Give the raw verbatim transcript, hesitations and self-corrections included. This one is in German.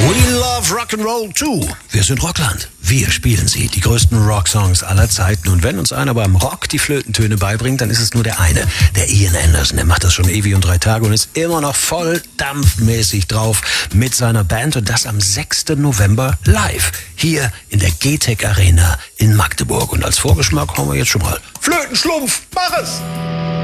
We love Rock'n'Roll too. Wir sind Rockland. Wir spielen sie, die größten Rocksongs aller Zeiten. Und wenn uns einer beim Rock die Flötentöne beibringt, dann ist es nur der eine, der Ian Anderson. Der macht das schon ewig und drei Tage und ist immer noch voll dampfmäßig drauf mit seiner Band. Und das am sechsten November live hier in der G-Tech Arena in Magdeburg. Und als Vorgeschmack haben wir jetzt schon mal Flötenschlumpf, mach es!